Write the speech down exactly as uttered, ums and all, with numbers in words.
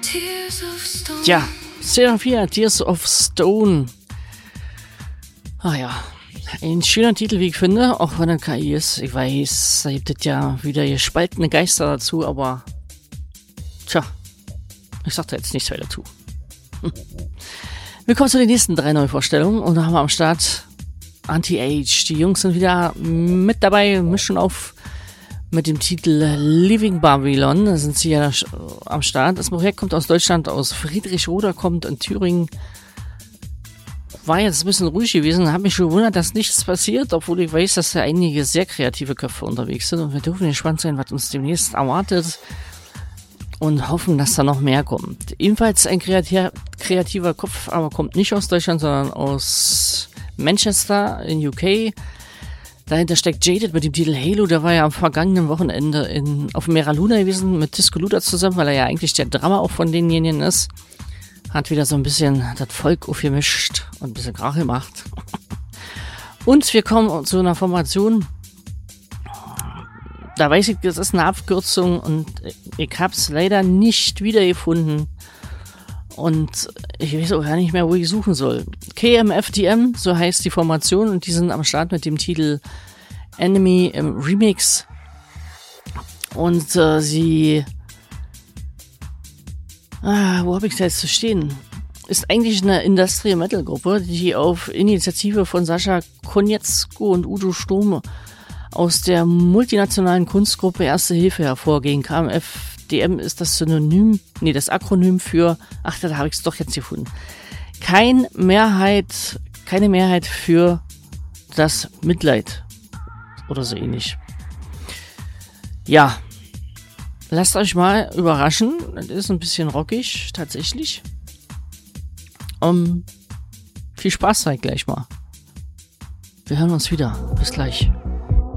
Tja, Seraphia, Tears of Stone. Ah ja, ein schöner Titel, wie ich finde, auch wenn er K I ist. Ich weiß, da gibt es ja wieder gespaltene Geister dazu, aber tja, ich sag da jetzt nichts weiter dazu. Hm. Wir kommen zu den nächsten drei Neuvorstellungen und da haben wir am Start Anti-Age. Die Jungs sind wieder mit dabei, mischen auf mit dem Titel Living Babylon. Da sind sie ja am Start. Das Projekt kommt aus Deutschland, aus Friedrichroda, kommt in Thüringen. War jetzt ein bisschen ruhig gewesen, habe mich schon gewundert, dass nichts passiert, obwohl ich weiß, dass da einige sehr kreative Köpfe unterwegs sind und wir dürfen gespannt sein, was uns demnächst erwartet und hoffen, dass da noch mehr kommt. Ebenfalls ein kreativ- kreativer Kopf, aber kommt nicht aus Deutschland, sondern aus Manchester in U K. Dahinter steckt Jaded mit dem Titel Halo, der war ja am vergangenen Wochenende in, auf Mera Luna gewesen mit Disco Luda zusammen, weil er ja eigentlich der Drummer auch von denjenigen ist. Hat wieder so ein bisschen das Volk aufgemischt und ein bisschen Krach gemacht. Und wir kommen zu einer Formation. Da weiß ich, das ist eine Abkürzung und ich habe es leider nicht wiedergefunden. Und ich weiß auch gar nicht mehr, wo ich suchen soll. K M F D M, so heißt die Formation und die sind am Start mit dem Titel Enemy im Remix. Und äh, sie... Ah, wo habe ich es jetzt zu stehen? Ist eigentlich eine Industrial Metal Gruppe, die auf Initiative von Sascha Konietzko und Udo Sturme aus der multinationalen Kunstgruppe Erste Hilfe hervorgehen. K M F D M ist das Synonym, nee, das Akronym für, ach, da habe ich es doch jetzt gefunden. Kein Mehrheit, keine Mehrheit für das Mitleid. Oder so ähnlich. Ja. Lasst euch mal überraschen. Das ist ein bisschen rockig, tatsächlich. Um, viel Spaß seid gleich mal. Wir hören uns wieder. Bis gleich.